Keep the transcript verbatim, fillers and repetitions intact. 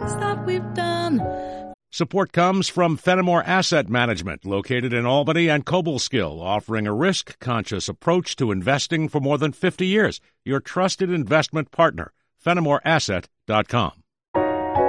things that we've done. Support comes from Fenimore Asset Management, located in Albany and Cobleskill, offering a risk-conscious approach to investing for more than fifty years. Your trusted investment partner, Fenimore Asset dot com.